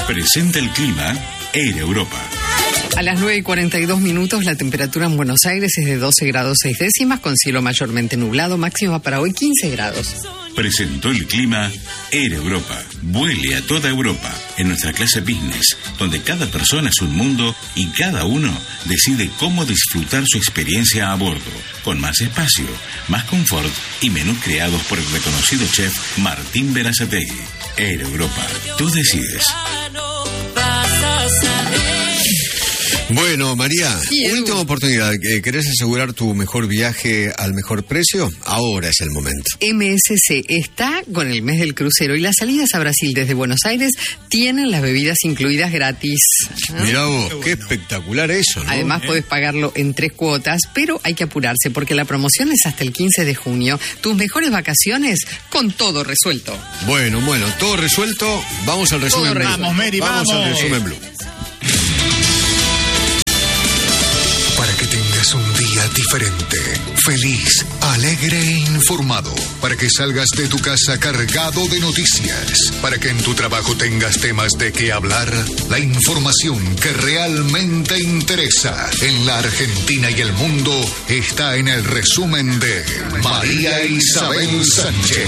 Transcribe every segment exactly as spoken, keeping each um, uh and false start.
Presenta el clima Air Europa. A las nueve y cuarenta y dos minutos, la temperatura en Buenos Aires es de doce grados seis décimas, con cielo mayormente nublado, máxima para hoy quince grados. Presentó el clima Air Europa. Vuele a toda Europa en nuestra clase business, donde cada persona es un mundo y cada uno decide cómo disfrutar su experiencia a bordo, con más espacio, más confort y menús creados por el reconocido chef Martín Berazategui. Air Europa, tú decides. Bueno, María, Sí, última oportunidad. ¿Querés asegurar tu mejor viaje al mejor precio? Ahora es el momento. M S C está con el mes del crucero y las salidas a Brasil desde Buenos Aires tienen las bebidas incluidas gratis. ¿Ah? Mirá vos, qué, qué espectacular eso, ¿no? Además ¿Eh? podés pagarlo en tres cuotas, pero hay que apurarse porque la promoción es hasta el quince de junio. Tus mejores vacaciones con todo resuelto. Bueno, bueno, todo resuelto. Vamos al resumen Blue. Vamos, Mary, vamos. vamos. al resumen Blue. Para que tengas un día diferente, feliz, alegre e informado. Para que salgas de tu casa cargado de noticias. Para que en tu trabajo tengas temas de qué hablar. La información que realmente interesa en la Argentina y el mundo está en el resumen de María Isabel Sánchez.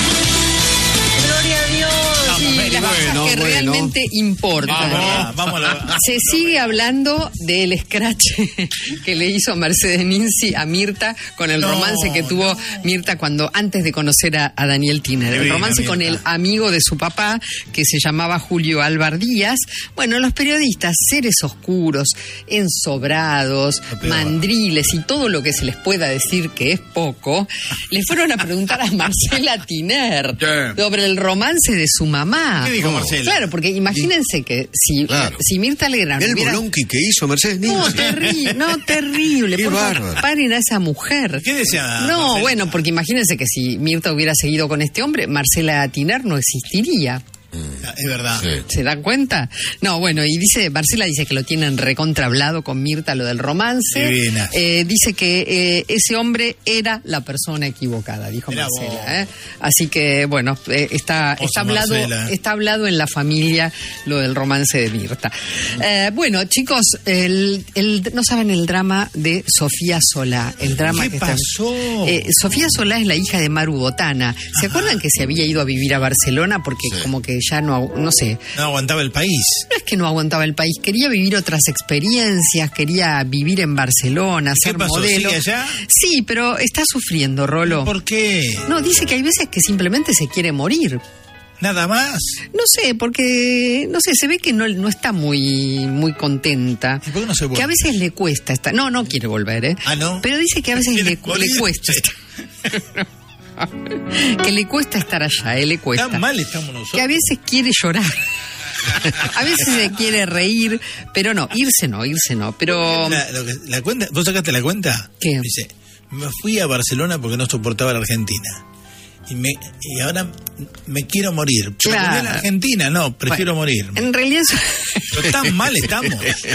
Gloria a Dios. Vamos, Sí, Mary, las cosas bueno, que bueno. realmente importan. Vamos, vamos a la... Se sigue hablando del scratch que le hizo Mercedes Ninzi a Mirta con el No, romance que tuvo Mirta cuando antes de conocer a, a Daniel Tiner. El Divina, romance con el Mirta. amigo de su papá que se llamaba Julio Álvar Díaz. Bueno, los periodistas, seres oscuros, ensobrados, Lo peor. mandriles y todo lo que se les pueda decir que es poco, le fueron a preguntar a Marcela Tiner ¿Qué? sobre el romance de su mamá. ¿Qué dijo Marcela? Claro, porque imagínense que si, Claro. si Mirta Legrand El hubiera... bolonqui que hizo Mercedes No, Ninzi. terrible, no, terrible. Qué Por favor, bárbaro. paren a esa mujer. ¿Qué decía No, Marcela? bueno, porque imagínense que si Mirta hubiera seguido con este hombre, Marcela Tiner no existiría. Es verdad. Sí. ¿Se dan cuenta? No, bueno, y dice, Marcela dice que lo tienen recontrahablado con Mirta, lo del romance. Divina. Eh, dice que eh, ese hombre era la persona equivocada, dijo Mirá Marcela. vos. ¿eh? Así que, bueno, eh, está, Oso, está, hablado, Marcela. está hablado en la familia lo del romance de Mirta. Eh, bueno, chicos, el, el, no saben el drama de Sofía Solá. El drama ¿Qué que está- pasó? Eh, Sofía Solá es la hija de Maru Botana. ¿Se acuerdan que se había ido a vivir a Barcelona porque Sí. como que ya no, agu- no sé, No aguantaba el país. no es que no aguantaba el país, quería vivir otras experiencias, quería vivir en Barcelona, ¿Qué ser pasó? modelo. ¿Sigue allá? Sí, pero está sufriendo, Rolo. ¿Por qué? No, dice que hay veces que simplemente se quiere morir. Nada más. No sé, porque, no sé, se ve que no, no está muy, muy contenta. ¿Y por qué no se vuelve? Que a veces le cuesta estar. No, no quiere volver, ¿eh? Ah, ¿no? Pero dice que a veces ¿Quiere le, le morir? cuesta estar. Que le cuesta estar allá, ¿eh? Le cuesta. Tan mal estamos nosotros. Que a veces quiere llorar. A veces se quiere reír, pero no, irse no, irse no. Pero La, lo que- la cuenta, ¿vos sacaste la cuenta? ¿Qué? Dice, me fui a Barcelona porque no soportaba la Argentina. Y, me, y ahora me quiero morir. Pero Claro. en la Argentina, no, prefiero morir. en realidad Pero tan mal estamos.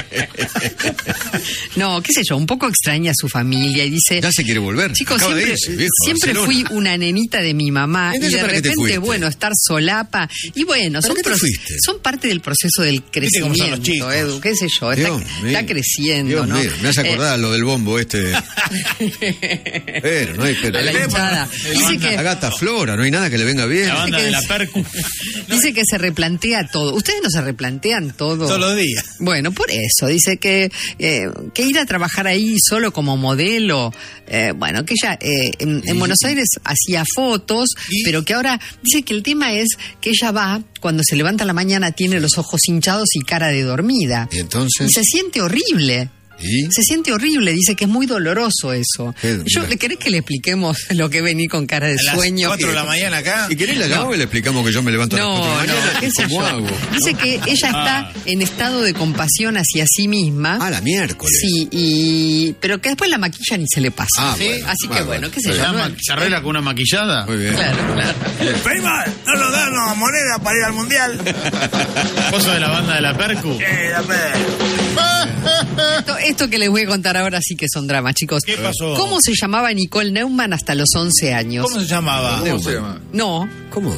no, qué sé yo, un poco extraña a su familia y dice, Ya se quiere volver. chicos, Acaba de siempre, irse, viejo, siempre Barcelona. fui una nenita de mi mamá y Entonces, de ¿para qué te repente, fuiste? bueno, estar solapa y bueno, ¿Para son, qué te pro- fuiste? son parte del proceso del Viste cómo son los crecimiento, chicos. Edu, qué sé yo, está, Dios mío. está creciendo, Dios ¿no? mío, me hace acordar lo del bombo este. Eh, Pero no hay pero, a la hinchada. Dice que, A Gata Flora, no hay nada que le venga bien. La banda que de la es- Percu. dice que se replantea todo. ¿Ustedes no se replantean todo? Todos los días. Bueno, por eso, dice que, eh, que ir a trabajar ahí solo como modelo, eh, bueno, que ella eh, en, en Buenos Aires hacía fotos, ¿Y? pero que ahora dice que el tema es que ella va, cuando se levanta a la mañana tiene los ojos hinchados y cara de dormida. Y entonces. Y se siente horrible. ¿Y? Se siente horrible, dice que es muy doloroso eso. Qué- Yo, ¿le querés que le expliquemos lo que es venir con cara de A las sueño? cuatro de la mañana acá. Si querés la llamo y le explicamos que yo me levanto a las No, cuatro de la no, mañana. qué sé ¿Cómo yo. hago? Dice que ella está en estado de compasión hacia sí misma. Ah, la miércoles. Sí, y pero que después la maquilla ni se le pasa. Ah, ¿sí? bueno, Así que bueno, bueno, qué sé bueno. yo. ¿Se, ¿no? llama- se arregla con una maquillada? Muy bien. Claro, claro. Prima, no nos dan una moneda para ir al mundial. ¿Cosa de la banda de la Percu? Eh, la pe- Esto, esto que les voy a contar ahora sí que son dramas, chicos. ¿Qué pasó? ¿Cómo se llamaba Nicole Neumann hasta los once años? ¿Cómo se llamaba? ¿Cómo se llama? No, ¿Cómo?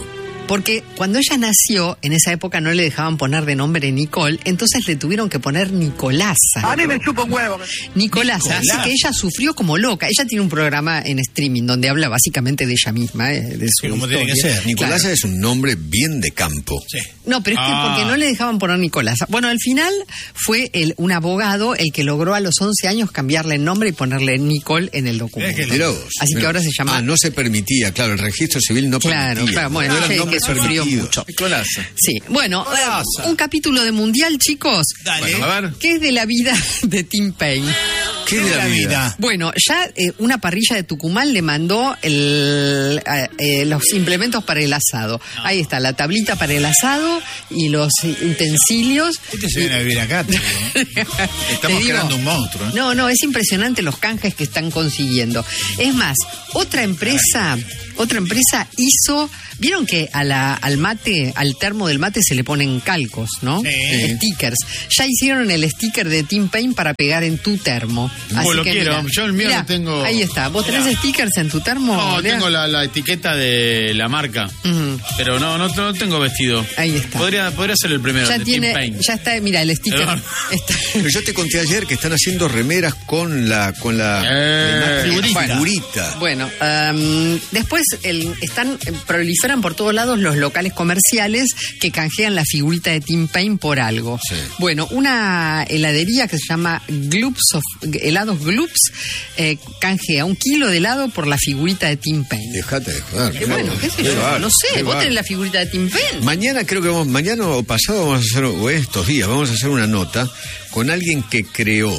Porque cuando ella nació, en esa época no le dejaban poner de nombre Nicole, entonces le tuvieron que poner Nicolasa. A mí me chupa un huevo. Nicolasa, así que ella sufrió como loca. Ella tiene un programa en streaming donde habla básicamente de ella misma, eh, de su Sí, como historia. tiene que ser. Nicolasa Claro. es un nombre bien de campo. Sí. No, pero es que Ah. porque no le dejaban poner Nicolasa. Bueno, al final fue el, un abogado el que logró a los once años cambiarle el nombre y ponerle Nicole en el documento. Mirá vos, Así que mirá. ahora se llama... Ah, no se permitía, claro, el registro civil no Claro, permitía. claro, bueno, No eran ella nombres que sufrió permitidos. mucho. Nicolasa. Sí, bueno, eh, un capítulo de Mundial, chicos. Dale. Bueno, a ver. ¿Qué es de la vida de Tim Payne? ¿Qué de la vida? Bueno, ya eh, una parrilla de Tucumán le mandó el, eh, eh, los implementos para el asado. Ahí está, la tablita para el asado y los utensilios. Este se viene a vivir acá. Te digo. Estamos Te digo, creando un monstruo. ¿eh? No, no, es impresionante los canjes que están consiguiendo. Es más, otra empresa, otra empresa hizo, vieron que a la, al mate, al termo del mate se le ponen calcos, ¿no? Sí. Stickers. Ya hicieron el sticker de Tim Payne para pegar en tu termo. Pues lo quiero. Yo el mío mirá, lo tengo- Ahí está. ¿Vos tenés stickers en tu termo? No, Lea? tengo la, la etiqueta de la marca. Ujú. Pero no, no, no tengo vestido. Ahí está. Podría, podría ser el primero. Ya de tiene, Tim Payne. ya está, mira, el sticker. Perdón. Está. Pero yo te conté ayer que están haciendo remeras con la con la, Eh, la figurita. figurita. Bueno, um, después el, están proliferan por todos lados los locales comerciales que canjean la figurita de Tim Payne por algo. Sí. Bueno, una heladería que se llama Gloops of, helados Gloops eh, canjea un kilo de helado por la figurita de Tim Payne. Dejate de joder. Qué bueno, qué sé yo, bárbaro, no sé, qué vos bárbaro. tenés la figurita de Tim Payne. Mañana creo que vamos, mañana o pasado vamos a hacer, o estos días, vamos a hacer una nota con alguien que creó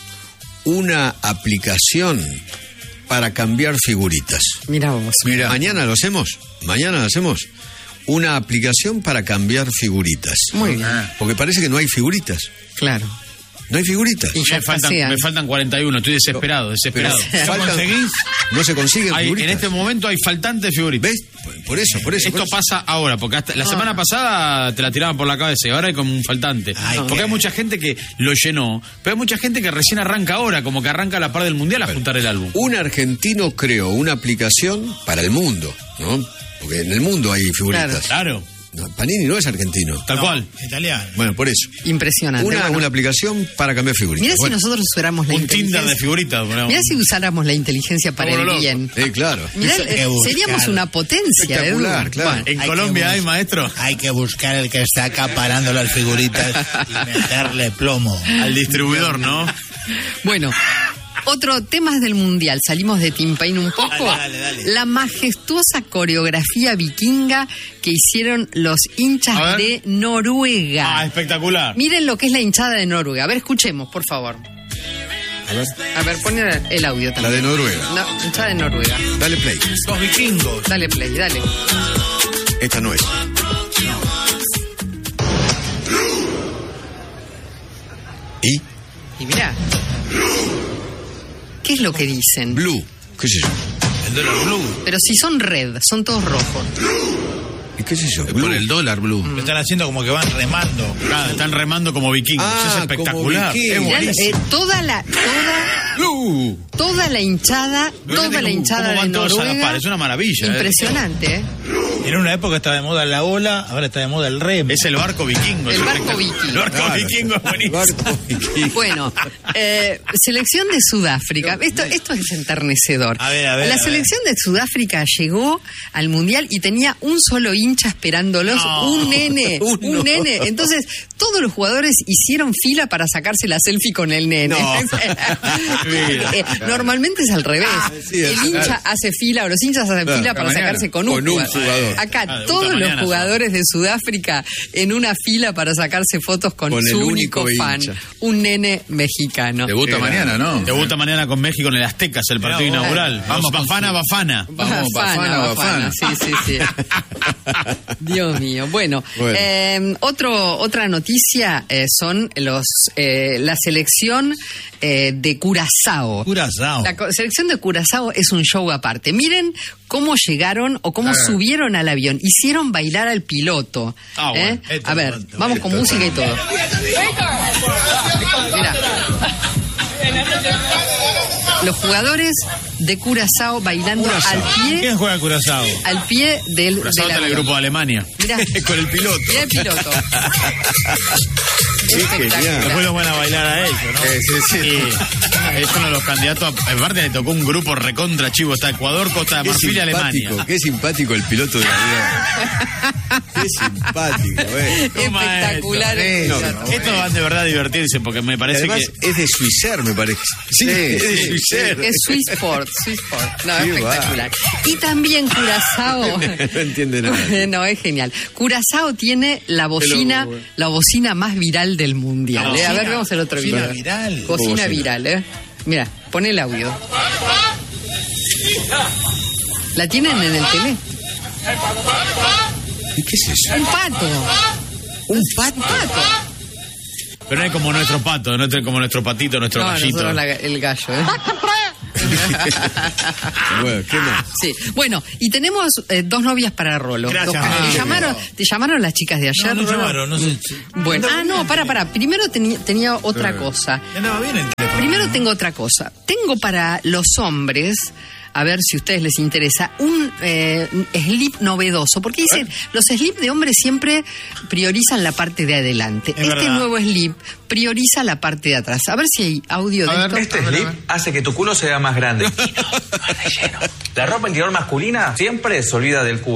una aplicación para cambiar figuritas. Mira vos. Mira, mañana lo hacemos, mañana lo hacemos. Una aplicación para cambiar figuritas. Muy bien. Porque parece que no hay figuritas. Claro. No hay figuritas. Y ya Me faltan, escasean. me faltan cuarenta y uno. Estoy desesperado, Pero desesperado. ¿Lo faltan- conseguís? no se consiguen Hay- figuritas. en este momento hay faltantes figuritas. ¿Ves? Por eso, por eso. Esto por eso. pasa ahora, porque hasta la semana pasada te la tiraban por la cabeza y ahora hay como un faltante. Ay, porque qué- hay mucha gente que lo llenó, pero hay mucha gente que recién arranca ahora, como que arranca a la par del mundial a juntar el álbum. Un argentino creó una aplicación para el mundo, ¿no? Porque en el mundo hay figuritas. Claro, No, Panini no es argentino. tal No, cual. Italiano. Bueno, por eso. Impresionante. Una, Bueno, una aplicación para cambiar figuritas. mirá si Bueno, nosotros usáramos la Un Tinder inteligencia. de figuritas. ponemos. Mirá si usáramos la inteligencia para Como el lo loco. bien. sí, claro. Mirá, Hay que eh, buscar. seríamos una potencia, Espectacular, Edu. claro. Bueno, En Hay Colombia que hay, bus- maestro, Hay que buscar el que está acaparando las figuritas y meterle plomo. al distribuidor, ¿no? Bueno, otro temas del mundial. Salimos de Tim Payne un poco. Dale, dale, dale. La majestuosa coreografía vikinga que hicieron los hinchas A ver. de Noruega. Ah, espectacular. Miren lo que es la hinchada de Noruega. A ver, escuchemos, por favor. A ver, A ver, pon el audio la también. de Noruega. No, hinchada de Noruega. Dale play. Los vikingos. Dale play, dale. Esta no es. ¿Y? Y mirá. ¿Qué es lo que dicen? Blue. ¿Qué sé yo? El dólar blue. Pero si son red, son todos rojos. ¿Y qué sé yo? Blue. Por el dólar, Blue. Lo están haciendo como que van remando. Claro, están remando como vikingos. Ah, es espectacular. como vikingos. Es Mirá, buenísimo. eh, toda la, toda, Blue. toda la hinchada, Fíjate toda la cómo- hinchada cómo de van todos a la Noruega. par, es una maravilla, eh. Impresionante, ¿eh? En una época estaba de moda la ola, ahora está de moda el remo. Es el barco vikingo. El es barco espectacular. vikingo. El barco Claro. vikingo es buenísimo. Barco vikingo. Bueno, eh, selección de Sudáfrica. Esto, esto es enternecedor. A ver, a ver, La a ver. selección de Sudáfrica llegó al Mundial y tenía un solo hincha esperándolos, No. un nene, un Uno. nene. Entonces, todos los jugadores hicieron fila para sacarse la selfie con el nene. No. Mira. Eh, Normalmente es al revés. sí, el es- hincha hace fila, o los hinchas hacen Claro, fila para mañana, sacarse con un, con un jugador. Acá, Ah, debuta todos los mañana, jugadores de Sudáfrica en una fila para sacarse fotos con, Con el su único único fan, hincha. un nene mexicano. Debuta Qué mañana, grande. ¿no? Debuta mañana con México en el Aztecas, el partido Mirá vos. inaugural. Vamos, Bafana, Bafana. Vamos, Bafana, Bafana. Sí, sí, sí. Dios mío. Bueno, Bueno. eh, otro, otra noticia eh, son los eh, la selección eh, de Curazao. Curazao. La co- selección de Curazao es un show aparte. Miren cómo llegaron o cómo subieron al avión. Hicieron bailar al piloto. Ah, ¿eh? bueno. Esto A ver, aguanta, vamos esto con música y todo. Mira. Los jugadores de Curazao bailando al pie. ¿Quién juega Curazao? Al pie del, Curazao del está en el grupo de Alemania. Mirá, Con el piloto. mirá el piloto. Qué genial. Después los van a bailar a ellos, ¿no? Eh, sí, sí. Y es uno de los candidatos. En parte le tocó un grupo recontra chivo. Está Ecuador, Costa de Qué Marfil y Alemania. simpático, qué simpático el piloto de la vida. Qué simpático, eh. Espectacular. Eh, no, eso. no. Estos van de verdad a divertirse porque me parece Además, que. es de Swissair, me parece. Sí, es de Swissair. Es Swissport, Swissport. No, Qué espectacular. Y también Curazao. No entiende nada. No, es genial. Curazao tiene la bocina, Pero- la bocina más viral del mundial. La ¿eh? A ver, bocina- vemos el otro bocina video. viral. Bocina Bocina. viral, ¿eh? Mira, pon el audio. La tienen en el tele. ¿Y qué es eso? Un pato. Un pato. Pato. Pero no es como nuestro pato, no es como nuestro patito, nuestro No, gallito. nosotros la- el gallo, ¿eh? Bueno, ¿qué más? Sí, bueno, y tenemos eh, dos novias para Rolo. Gracias, Dos- Rolo. ¿Te llamaron, ¿Te llamaron las chicas de ayer? No, no Rolo? llamaron, no sé. Bueno, ah, no, para, para. Primero tenía, tenía otra cosa. Andaba bien el teléfono. Primero tengo otra cosa. Tengo para los hombres, a ver si a ustedes les interesa, un eh, slip novedoso. Porque dicen, los slips de hombres siempre priorizan la parte de adelante. Es Este verdad. nuevo slip prioriza la parte de atrás. A ver si hay audio de A ver, esto. Este slip hace que tu culo sea más grande. La ropa interior masculina siempre se olvida del culo.